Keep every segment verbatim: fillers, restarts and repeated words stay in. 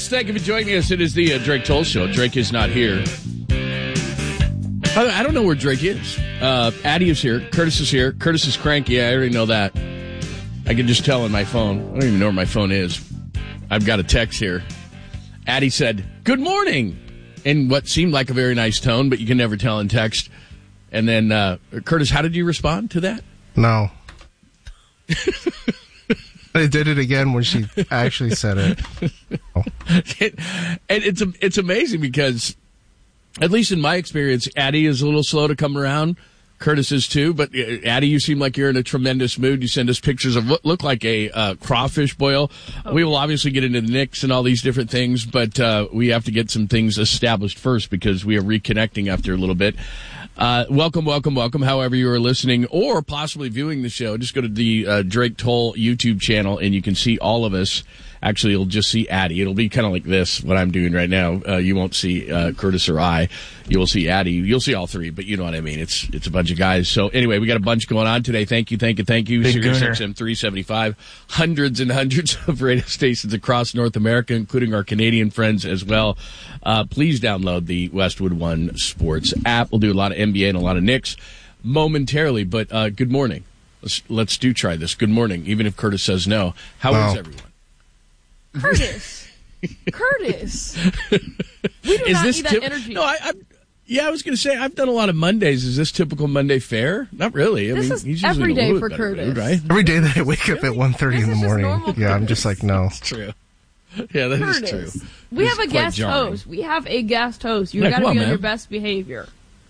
Thank you for joining us. It is the uh, Drake Toll Show. Drake is not here. I, I don't know where Drake is. Uh, Addie is here. Curtis is here. Curtis is cranky. I already know that. I can just tell on my phone. I don't even know where my phone is. I've got a text here. Addie said, "Good morning," in what seemed like a very nice tone, but you can never tell in text. And then, uh, Curtis, how did you respond to that? No. I did it again when she actually said it. Oh. it and it's it's amazing because, at least in my experience, Addie is a little slow to come around. Curtis is too. But Addie, you seem like you're in a tremendous mood. You send us pictures of what look like a uh, crawfish boil. Oh. We will obviously get into the Knicks and all these different things, but uh, we have to get some things established first because we are reconnecting after a little bit. Uh, welcome, welcome, welcome. However you are listening or possibly viewing the show, just go to the uh, Drake Toll YouTube channel and you can see all of us. Actually, you'll just see Addie. It'll be kind of like this, what I'm doing right now. Uh, you won't see uh, Curtis or I. You will see Addie. You'll see all three, but you know what I mean. It's it's a bunch of guys. So anyway, we got a bunch going on today. Thank you, thank you, thank you. Sirius X M three seventy-five. Hundreds and hundreds of radio stations across North America, including our Canadian friends as well. Uh, please download the Westwood One Sports app. We'll do a lot of N B A and a lot of Knicks momentarily, but uh, good morning. Let's, let's do try this. Good morning, even if Curtis says no. How wow. is everyone? Curtis. Curtis. We do is not this need tip- that energy. No, I, I, yeah, I was going to say, I've done a lot of Mondays. Is this typical Monday fare? Not really. I this mean, is he's every day for better, Curtis. Right? Every day that I wake up really? at one thirty this in the morning. Yeah, Curtis. I'm just like, no. That's true. Yeah, that Curtis. is true. We this have a guest jarring. host. We have a guest host. You yeah, got to be on, on man. your best behavior.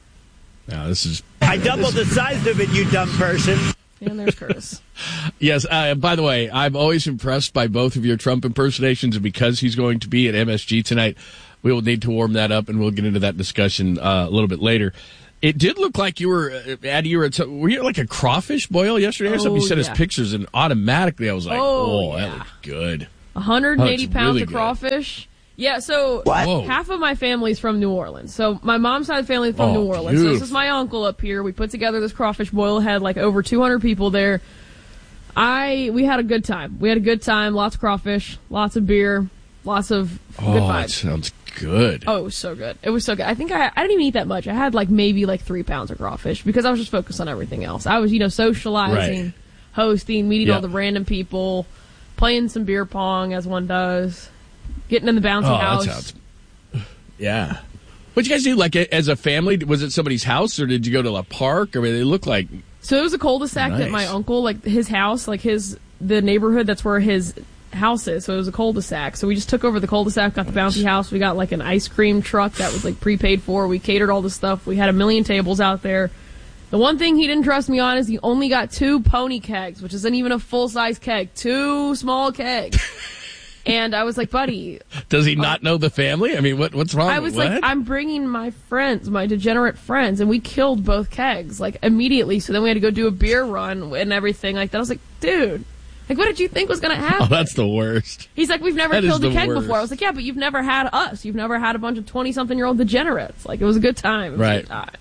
No, this is... I doubled the size of it, you dumb person. And there's Curtis. Yes, uh, by the way, I'm always impressed by both of your Trump impersonations, and because he's going to be at M S G tonight, we will need to warm that up, and we'll get into that discussion uh, a little bit later. It did look like you were, uh, Addie, you were, at some, were you at like a crawfish boil yesterday or something? You Oh, sent yeah. us pictures, and automatically I was like, Oh, oh, yeah. that looked good. one hundred eighty Oh, pounds really of good. crawfish. Yeah, so Whoa. half of my family's from New Orleans. So my mom's side of the family is from Oh, New Orleans. So this beautiful. is my uncle up here. We put together this crawfish boil. Had like over two hundred people there. I we had a good time. We had a good time. Lots of crawfish, lots of beer, lots of Oh, good that vibes. sounds good. Oh, it was so good. It was so good. I think I I didn't even eat that much. I had like maybe like three pounds of crawfish because I was just focused on everything else. I was, you know, socializing, Right. hosting, meeting Yep. all the random people, playing some beer pong as one does, getting in the bouncy Oh, house. that sounds... Yeah. What'd you guys do, like, as a family? Was it somebody's house, or did you go to a park? I mean, they look like... So it was a cul-de-sac that my Nice. uncle, like his house, like his the neighborhood, that's where his house is. So it was a cul-de-sac. So we just took over the cul-de-sac, got the bouncy house. We got like an ice cream truck that was like prepaid for. We catered all the stuff. We had a million tables out there. The one thing he didn't trust me on is he only got two pony kegs, which isn't even a full-size keg. Two small kegs. And I was like, buddy. Does he not know the family? I mean, what what's wrong? I was what? like, I'm bringing my friends, my degenerate friends, and we killed both kegs, like, immediately. So then we had to go do a beer run and everything like that. I was like, dude, like, what did you think was going to happen? Oh, that's the worst. He's like, we've never That is killed a the keg worst. before. I was like, yeah, but you've never had us. You've never had a bunch of twenty-something-year-old degenerates. Like, it was a good time. It was a Right. good time.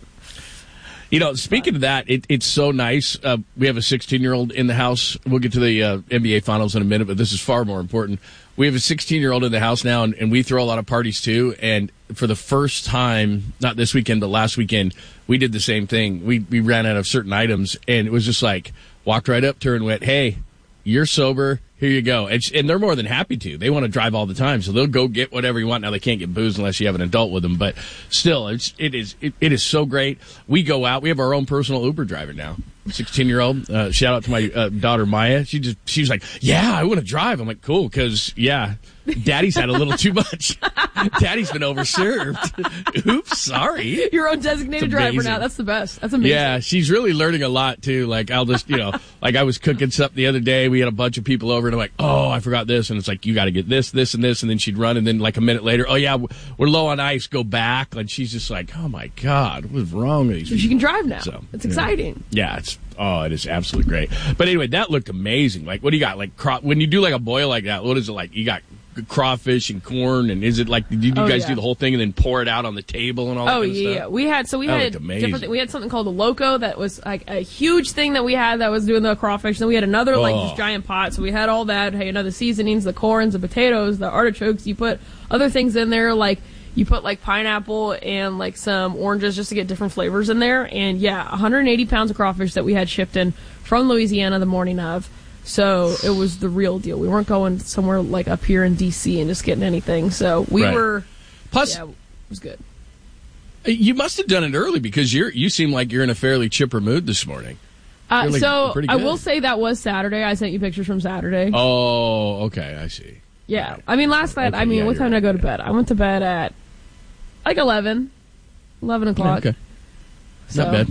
You know, speaking of that, it, it's so nice. Uh, we have a sixteen-year-old in the house. We'll get to the uh, N B A Finals in a minute, but this is far more important. We have a sixteen-year-old in the house now, and, and we throw a lot of parties, too. And for the first time, not this weekend, but last weekend, we did the same thing. We we ran out of certain items, and it was just like, walked right up to her and went, hey, you're sober. Here you go. And, sh- and they're more than happy to. They want to drive all the time, so they'll go get whatever you want. Now, they can't get booze unless you have an adult with them, but still, it's, it is it, it is so great. We go out. We have our own personal Uber driver now. sixteen-year-old. Uh, shout out to my uh, daughter, Maya. She just she was like, yeah, I want to drive. I'm like, cool, because, yeah, Daddy's had a little too much. Daddy's been overserved. Oops, sorry. Your own designated It's driver amazing. now. That's the best. That's amazing. Yeah, she's really learning a lot, too. Like, I'll just, you know, like I was cooking something the other day. We had a bunch of people over, and I'm like, oh, I forgot this. And it's like, you got to get this, this, and this. And then she'd run, and then like a minute later, oh, yeah, we're low on ice. Go back. And she's just like, oh, my God, what's wrong with these So she people? can drive now. So, it's yeah. exciting. Yeah, it's, oh, it is absolutely great. But anyway, that looked amazing. Like, what do you got? Like, cro- when you do like a boil like that, what is it like? You got crawfish and corn, and is it like did you Oh, guys yeah. do the whole thing and then pour it out on the table and all that Oh kind of yeah, stuff? yeah, we had so we That had looked amazing. different. thi- We had something called a loco that was like a huge thing that we had that was doing the crawfish. Then we had another like Oh. this giant pot. So we had all that. Hey, another seasonings, the corns, the potatoes, the artichokes. You put other things in there like you put like pineapple and like some oranges just to get different flavors in there. And yeah, one hundred eighty pounds of crawfish that we had shipped in from Louisiana the morning of. So it was the real deal. We weren't going somewhere like up here in D C and just getting anything. So we Right. were. Plus, Yeah, it was good. you must have done it early because you're you seem like you're in a fairly chipper mood this morning. Uh, You're, like, so pretty I good. will say that was Saturday. I sent you pictures from Saturday. Oh, okay, I see. yeah, I mean last night. I Okay, mean, yeah, what you're time did I go right, to bed? I went to bed at like eleven, eleven o'clock. Okay, So, not bad.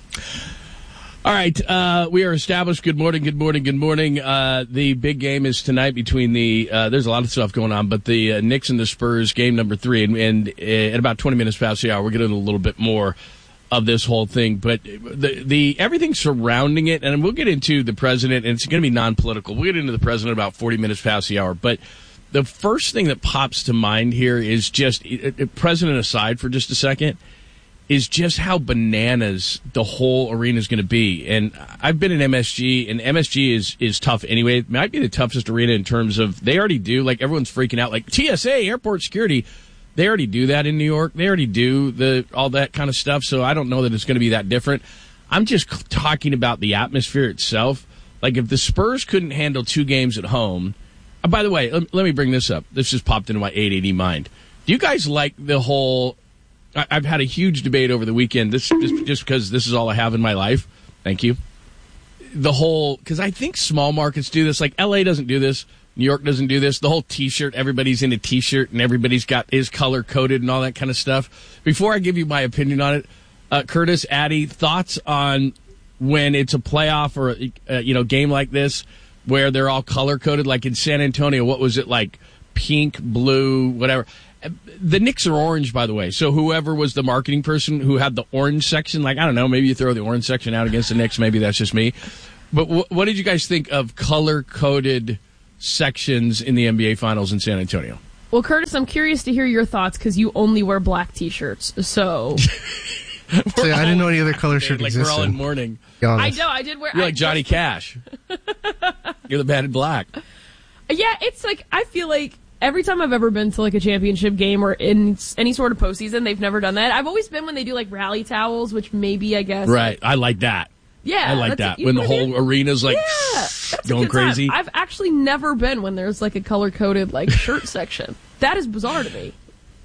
All right, uh, we are established. Good morning, good morning, good morning. Uh, the big game is tonight between the. Uh, there's a lot of stuff going on, but the uh, Knicks and the Spurs game number three, and, and uh, at about twenty minutes past the hour, we're getting a little bit more of this whole thing. But the the everything surrounding it, and we'll get into the president, and it's going to be non-political. We'll get into the president about forty minutes past the hour, but. The first thing that pops to mind here is just, it, it, president aside for just a second, is just how bananas the whole arena is going to be. And I've been in M S G, and M S G is, is tough anyway. It might be the toughest arena in terms of, they already do, like everyone's freaking out, like T S A, airport security. They already do that in New York. They already do the all that kind of stuff, so I don't know that it's going to be that different. I'm just talking about the atmosphere itself. Like if the Spurs couldn't handle two games at home, uh, by the way, let, let me bring this up. This just popped into my eight eighty mind. Do you guys like the whole... I, I've had a huge debate over the weekend, this just, just because this is all I have in my life. Thank you. The whole... Because I think small markets do this. Like L A doesn't do this. New York doesn't do this. The whole T-shirt, everybody's in a T-shirt and everybody's got is color-coded and all that kind of stuff. Before I give you my opinion on it, uh, Curtis, Addy, thoughts on when it's a playoff or a uh, you know game like this where they're all color-coded? Like in San Antonio, what was it like? Pink, blue, whatever. The Knicks are orange, by the way. So whoever was the marketing person who had the orange section, like, I don't know, maybe you throw the orange section out against the Knicks. Maybe that's just me. But wh- what did you guys think of color-coded sections in the N B A Finals in San Antonio? well, Curtis, I'm curious to hear your thoughts because you only wear black T-shirts. So So, I didn't know any other color shirt Like existed. we're all in mourning. Be I honest. know I did wear. You're I like Johnny just- Cash. You're the man in black. Yeah, it's like I feel like every time I've ever been to like a championship game or in s- any sort of postseason, they've never done that. I've always been when they do like rally towels, which maybe I guess Right. I like that. Yeah, I like that's- that. you When know the what I mean? whole arena's like Yeah, that's a going good time. crazy. I've actually never been when there's like a color coded like shirt section. That is bizarre to me.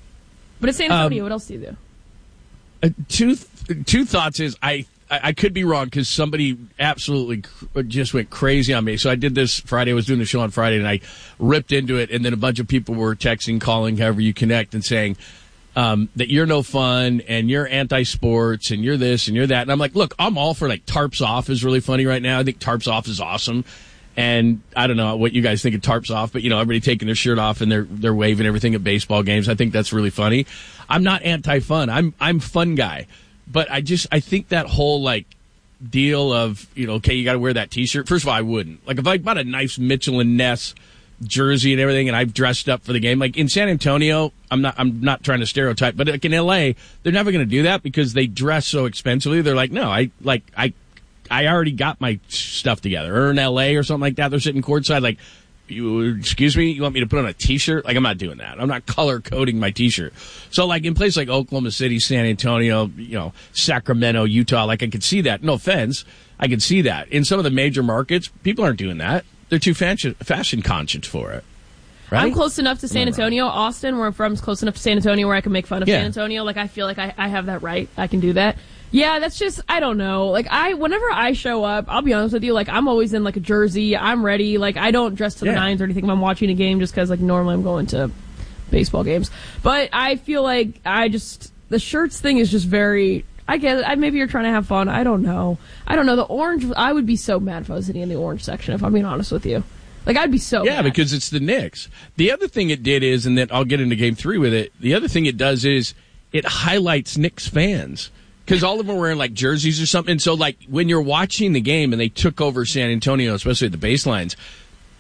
But it's San Antonio. Um, what else do you do? Uh, two th- two thoughts is I I, I could be wrong because somebody absolutely cr- just went crazy on me. So I did this Friday. I was doing the show on Friday and I ripped into it. And then a bunch of people were texting, calling, however you connect, and saying um, that you're no fun and you're anti-sports and you're this and you're that. And I'm like, look, I'm all for like Tarps Off is really funny right now. I think Tarps Off is awesome. And I don't know what you guys think of Tarps Off, but you know, everybody taking their shirt off and they're they're waving everything at baseball games. I think that's really funny. I'm not anti-fun. I'm I'm fun guy. But I just I think that whole like deal of, you know, okay, you got to wear that T-shirt. First of all, I wouldn't. Like if I bought a nice Mitchell and Ness jersey and everything, and I've dressed up for the game, like in San Antonio, I'm not I'm not trying to stereotype, but like in L A, they're never going to do that because they dress so expensively. They're like, no, I like I I already got my stuff together. Or in L A or something like that, they're sitting courtside like, you, excuse me, you want me to put on a T-shirt? Like, I'm not doing that. I'm not color coding my T-shirt. So, like, in places like Oklahoma City, San Antonio, you know, Sacramento, Utah, like, I could see that. No offense. I could see that. In some of the major markets, people aren't doing that. They're too fashion, fashion conscious for it. Right? I'm close enough to San Antonio. Austin, where I'm from, is close enough to San Antonio where I can make fun of Yeah. San Antonio. Like, I feel like I, I have that right. I can do that. Yeah, that's just, I don't know. Like, I, whenever I show up, I'll be honest with you, like, I'm always in, like, a jersey. I'm ready. Like, I don't dress to the Yeah. nines or anything if I'm watching a game just because, like, normally I'm going to baseball games. But I feel like I just, the shirts thing is just very, I get it. I, maybe you're trying to have fun. I don't know. I don't know. The orange, I would be so mad if I was sitting in the orange section, if I'm being honest with you. Like, I'd be so Yeah, mad. because it's the Knicks. The other thing it did is, and then I'll get into game three with it, the other thing it does is it highlights Knicks fans. Because all of them were wearing, like, jerseys or something. So, like, when you're watching the game and they took over San Antonio, especially at the baselines,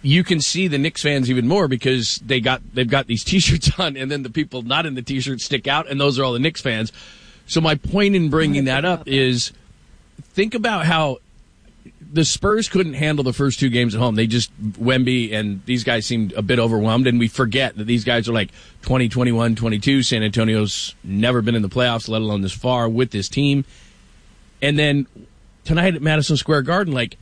you can see the Knicks fans even more because they got they've got these T-shirts on, and then the people not in the T-shirts stick out, and those are all the Knicks fans. So my point in bringing that up is, think about how the Spurs couldn't handle the first two games at home. They just, Wemby and these guys seemed a bit overwhelmed, and we forget that these guys are like twenty, twenty-one, twenty-two. San Antonio's never been in the playoffs, let alone this far with this team. And then tonight at Madison Square Garden, like,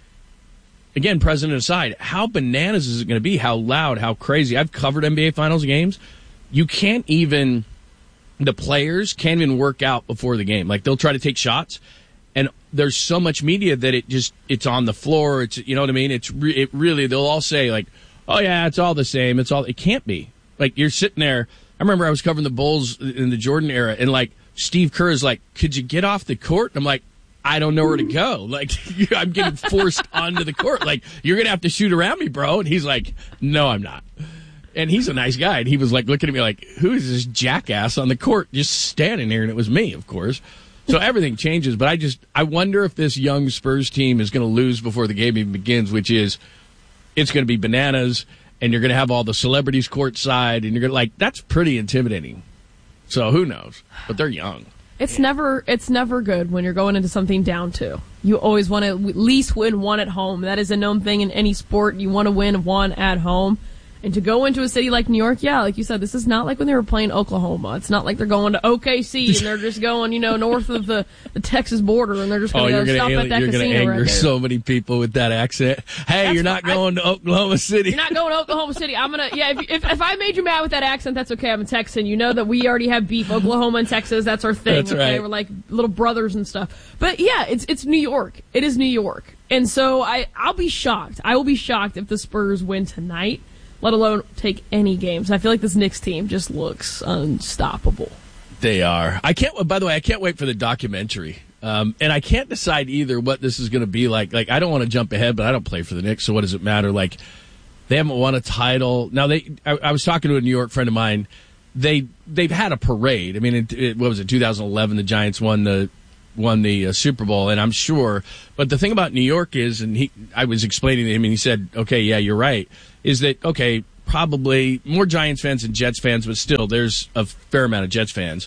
again, president aside, how bananas is it going to be? How loud, how crazy? I've covered N B A Finals games. You can't even, the players can't even work out before the game. Like, they'll try to take shots, and there's so much media that it just, it's on the floor. It's, you know what I mean? It's re- it really, they'll all say, like, oh, yeah, it's all the same. It's all, it can't be. Like, you're sitting there. I remember I was covering the Bulls in the Jordan era, and, like, Steve Kerr is like, could you get off the court? And I'm like, I don't know where to go. Like, I'm getting forced onto the court. Like, you're going to have to shoot around me, bro. And he's like, no, I'm not. And he's a nice guy. And he was like looking at me like, who is this jackass on the court just standing there? And it was me, of course. So everything changes. But I just, I wonder if this young Spurs team is going to lose before the game even begins, which is, it's going to be bananas. And you're going to have all the celebrities courtside. And you're going to, like, that's pretty intimidating. So who knows? But they're young. It's never it's never good when you're going into something down two. You always want to at least win one at home. That is a known thing in any sport. You want to win one at home. And to go into a city like New York, yeah, like you said, this is not like when they were playing Oklahoma. It's not like they're going to O K C and they're just going, you know, north of the, the Texas border and they're just going oh, to go stop ali- at that you're casino gonna anger right there. so many people with that accent. Hey, That's you're not fine. going to Oklahoma City. You're not going to Oklahoma City. I'm gonna, yeah. If, if if I made you mad with that accent, that's okay. I'm a Texan. You know that we already have beef. Oklahoma and Texas, that's our thing. That's okay? right. We're like little brothers and stuff. But yeah, it's it's New York. It is New York, and so I I'll be shocked. I will be shocked if the Spurs win tonight, let alone take any games. I feel like this Knicks team just looks unstoppable. They are. I can't. By the way, I can't wait for the documentary. Um, and I can't decide either what this is going to be like. Like, I don't want to jump ahead, but I don't play for the Knicks, so what does it matter? Like, they haven't won a title. Now, they. I, I was talking to a New York friend of mine. They they've had a parade. I mean, it, it, what was it? twenty eleven, the Giants won the won the uh, Super Bowl, and I'm sure. But the thing about New York is, and he, I was explaining to him, and he said, "Okay, yeah, you're right." Is that okay? Probably more Giants fans than Jets fans, but still, there's a fair amount of Jets fans.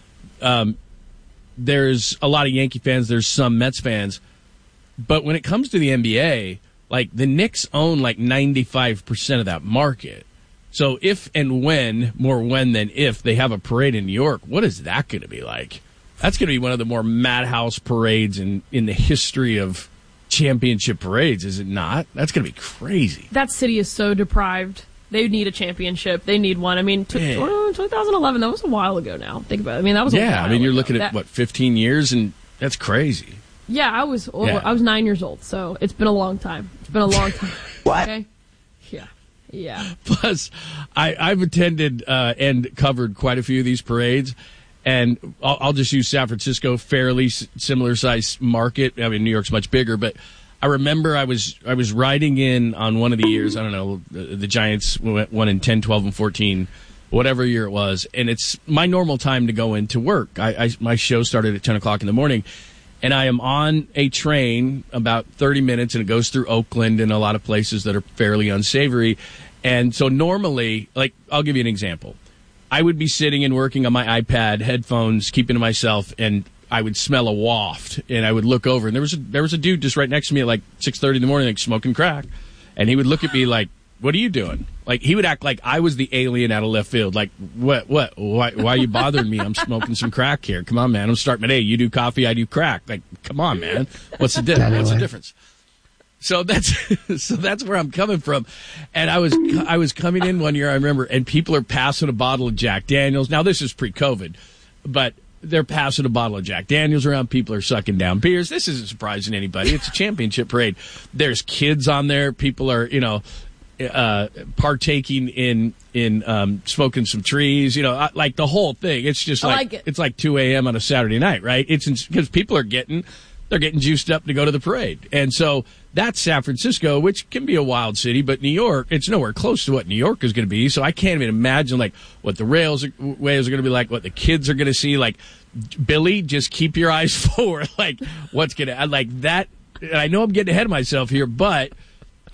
Um, there's a lot of Yankee fans. There's some Mets fans. But when it comes to the N B A, like, the Knicks own like ninety-five percent of that market. So if and when, more when than if, they have a parade in New York, what is that going to be like? That's going to be one of the more madhouse parades in, in the history of championship parades, is it not? That's going to be crazy. That city is so deprived. They need a championship. They need one. I mean, t- Yeah. twenty eleven, that was a while ago now. Think about it. I mean, that was a Yeah, while I mean, you're ago. looking at, That- what, fifteen years, and that's crazy. Yeah, I was well, Yeah. I was nine years old, so it's been a long time. It's been a long time. What? Okay? Yeah. Yeah. Plus, I, I've attended uh, and covered quite a few of these parades, and I'll, I'll just use San Francisco, fairly s- similar size market. I mean, New York's much bigger, but I remember I was I was riding in on one of the years. I don't know, the, the Giants went- won in ten, twelve, and fourteen, whatever year it was, and it's my normal time to go into work. I, I my show started at ten o'clock in the morning. And I am on a train about thirty minutes, and it goes through Oakland and a lot of places that are fairly unsavory. And so normally, like, I'll give you an example. I would be sitting and working on my iPad, headphones, keeping to myself, and I would smell a waft, and I would look over, and there was a, there was a dude just right next to me at like six thirty in the morning, like, smoking crack. And he would look at me like, what are you doing? Like, he would act like I was the alien out of left field. Like, what, what, why, why are you bothering me? I'm smoking some crack here. Come on, man. I'm starting my day. You do coffee, I do crack. Like, come on, man. What's the difference? What's the difference? So that's, so that's where I'm coming from. And I was, I was coming in one year, I remember, and people are passing a bottle of Jack Daniels. Now, this is pre-COVID, but they're passing a bottle of Jack Daniels around. People are sucking down beers. This isn't surprising anybody. It's a championship parade. There's kids on there. People are, you know, uh, partaking in, in, um, smoking some trees, you know, like the whole thing. It's just I like, like it. it's like two a.m. on a Saturday night, right? It's because people are getting, they're getting juiced up to go to the parade. And so that's San Francisco, which can be a wild city, but New York, it's nowhere close to what New York is going to be. So I can't even imagine like what the rails are, waves are going to be like, what the kids are going to see. Like, Billy, just keep your eyes forward. Like, what's going to, like that. And I know I'm getting ahead of myself here, but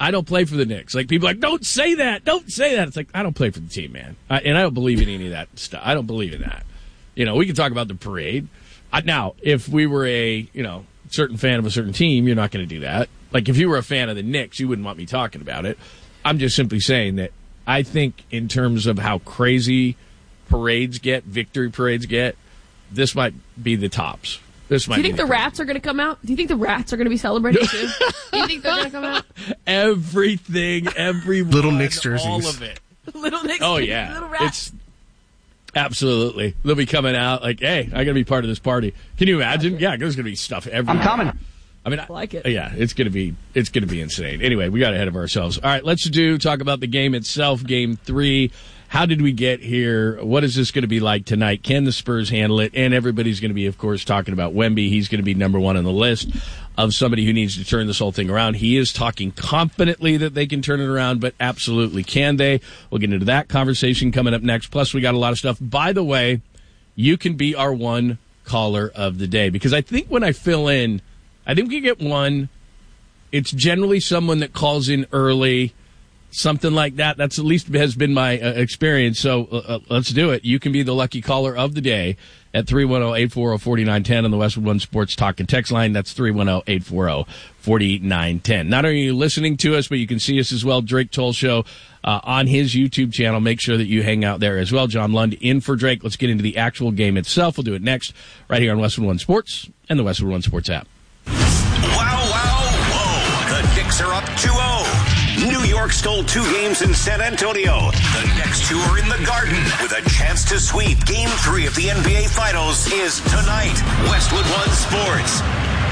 I don't play for the Knicks. Like, people are like, don't say that. Don't say that. It's like, I don't play for the team, man. I, and I don't believe in any of that stuff. I don't believe in that. You know, we can talk about the parade. I, now, if we were a, you know, certain fan of a certain team, you're not going to do that. Like, if you were a fan of the Knicks, you wouldn't want me talking about it. I'm just simply saying that I think in terms of how crazy parades get, victory parades get, this might be the tops. This might Do you think be the, the rats are going to come out? Do you think the rats are going to be celebrating too? Do you think they're going to come out? Everything, everyone, Little Knicks jerseys. all of it. Little Knicks. Oh yeah, Little rats. it's absolutely. They'll be coming out like, "Hey, I got to be part of this party." Can you imagine? Yeah, there's going to be stuff everywhere. I'm coming. I mean, I like it. Yeah, it's going to be it's going to be insane. Anyway, we got ahead of ourselves. All right, let's do talk about the game itself. Game three. How did we get here? What is this going to be like tonight? Can the Spurs handle it? And everybody's going to be, of course, talking about Wemby. He's going to be number one on the list of somebody who needs to turn this whole thing around. He is talking confidently that they can turn it around, but absolutely can they? We'll get into that conversation coming up next. Plus, we got a lot of stuff. By the way, you can be our one caller of the day, because I think when I fill in, I think we get one. It's generally someone that calls in early. Something like that. That's at least has been my uh, experience. So uh, let's do it. You can be the lucky caller of the day at three one zero, eight four zero, four nine one zero on the Westwood One Sports Talk and Text line. That's three one zero, eight four zero, four nine one zero. Not only are you listening to us, but you can see us as well. Drake Toll Show uh, on his YouTube channel. Make sure that you hang out there as well. John Lund in for Drake. Let's get into the actual game itself. We'll do it next right here on Westwood One Sports and the Westwood One Sports app. Wow, wow, whoa. The Knicks are up two oh. New York stole two games in San Antonio. The next two are in the Garden with a chance to sweep. Game three of the N B A Finals is tonight. Westwood One Sports.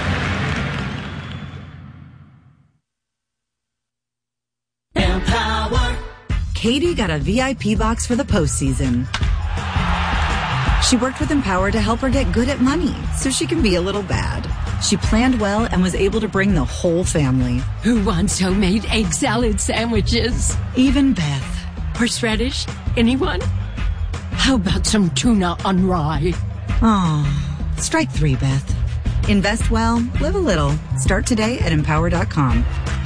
Empower. Katie got a V I P box for the postseason. She worked with Empower to help her get good at money so she can be a little bad. She planned well and was able to bring the whole family. Who wants homemade egg salad sandwiches? Even Beth. Horseradish? Anyone? How about some tuna on rye? Aw, strike three, Beth. Invest well, live a little. Start today at empower dot com.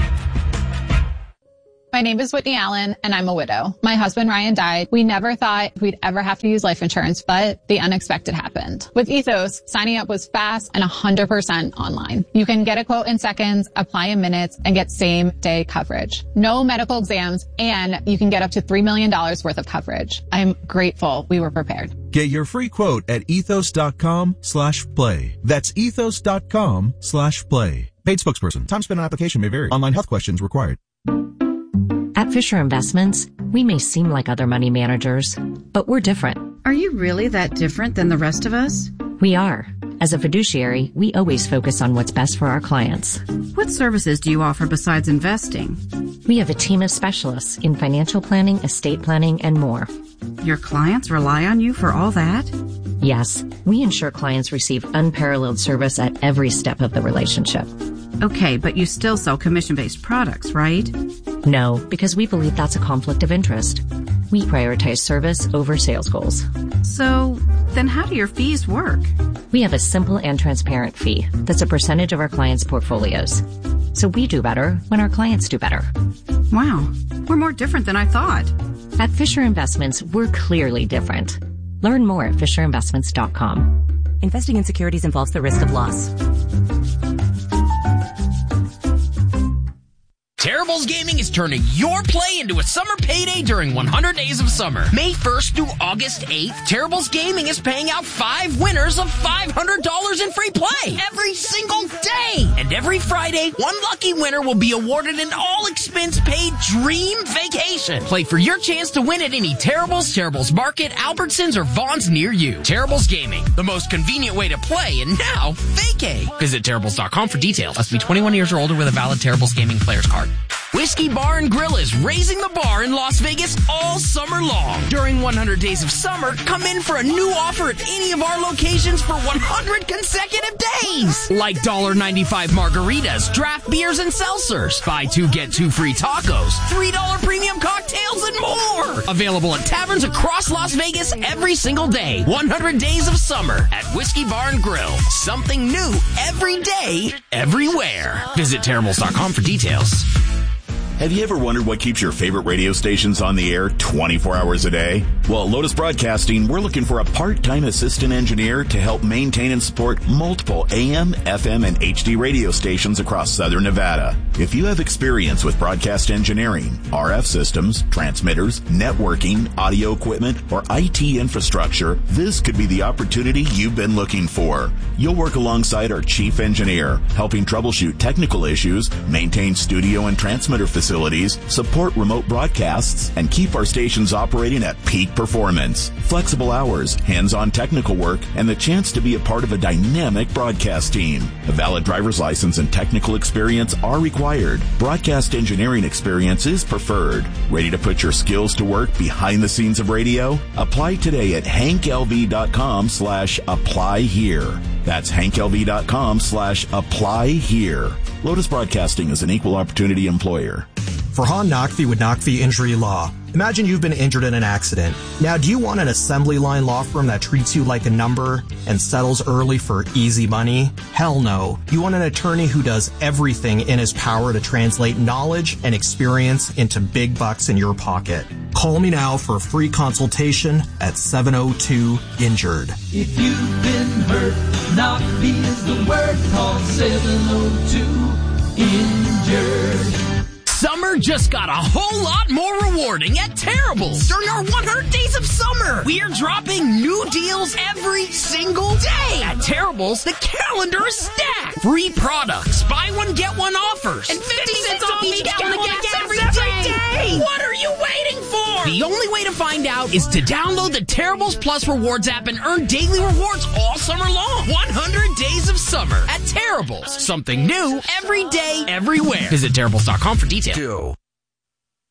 My name is Whitney Allen, and I'm a widow. My husband, Ryan, died. We never thought we'd ever have to use life insurance, but the unexpected happened. With Ethos, signing up was fast and one hundred percent online. You can get a quote in seconds, apply in minutes, and get same-day coverage. No medical exams, and you can get up to three million dollars worth of coverage. I'm grateful we were prepared. Get your free quote at ethos.com slash play. That's ethos.com slash play. Paid spokesperson. Time spent on application may vary. Online health questions required. At Fisher Investments, we may seem like other money managers, but we're different. Are you really that different than the rest of us? We are. As a fiduciary, we always focus on what's best for our clients. What services do you offer besides investing? We have a team of specialists in financial planning, estate planning, and more. Your clients rely on you for all that? Yes, we ensure clients receive unparalleled service at every step of the relationship. Okay, but you still sell commission-based products, right? No, because we believe that's a conflict of interest. We prioritize service over sales goals. So, then how do your fees work? We have a simple and transparent fee that's a percentage of our clients' portfolios. So we do better when our clients do better. Wow, we're more different than I thought. At Fisher Investments, we're clearly different. Learn more at fisher investments dot com. Investing in securities involves the risk of loss. Terrible's Gaming is turning your play into a summer payday during one hundred days of summer. May first through August eighth, Terrible's Gaming is paying out five winners of five hundred dollars in free play every single day. And every Friday, one lucky winner will be awarded an all-expense-paid dream vacation. Play for your chance to win at any Terrible's, Terrible's Market, Albertsons, or Vaughn's near you. Terrible's Gaming, the most convenient way to play and now vacay. Visit Terrible's dot com for details. Must be twenty-one years or older with a valid Terrible's Gaming player's card. Whiskey Bar and Grill is raising the bar in Las Vegas all summer long. During one hundred days of summer, come in for a new offer at any of our locations for one hundred consecutive days. Like one dollar ninety-five margaritas, draft beers, and seltzers. Buy two, get two free tacos. three dollars premium cocktails and more. Available at taverns across Las Vegas every single day. one hundred days of summer at Whiskey Bar and Grill. Something new every day, everywhere. Visit Terribles dot com for details. Have you ever wondered what keeps your favorite radio stations on the air twenty-four hours a day? Well, at Lotus Broadcasting, we're looking for a part-time assistant engineer to help maintain and support multiple A M, F M, and H D radio stations across southern Nevada. If you have experience with broadcast engineering, R F systems, transmitters, networking, audio equipment, or I T infrastructure, this could be the opportunity you've been looking for. You'll work alongside our chief engineer, helping troubleshoot technical issues, maintain studio and transmitter facilities, support remote broadcasts, and keep our stations operating at peak performance. Flexible hours, hands-on technical work, and the chance to be a part of a dynamic broadcast team. A valid driver's license and technical experience are required. Broadcast engineering experience is preferred. Ready to put your skills to work behind the scenes of radio? Apply today at hanklv.com slash apply here. That's hanklv.com slash apply here. Lotus Broadcasting is an equal opportunity employer. Farhan Naqvi with Naqvi Injury Law. Imagine you've been injured in an accident. Now, do you want an assembly line law firm that treats you like a number and settles early for easy money? Hell no. You want an attorney who does everything in his power to translate knowledge and experience into big bucks in your pocket. Call me now for a free consultation at seven oh two injured. If you've been hurt, Naqvi is the word. Call seven oh two injured. Summer just got a whole lot more rewarding at Terrible's. During our one hundred days of summer, we are dropping new deals every single day. At Terrible's, the calendar is stacked. Free products, buy one, get one offers, and fifty cents off each gallon of gas every day. What are you waiting for? The only way to find out is to download the Terrible's Plus Rewards app and earn daily rewards all summer long. one hundred days of summer at Terrible's. Something new every day, everywhere. Visit Terrible's dot com for details.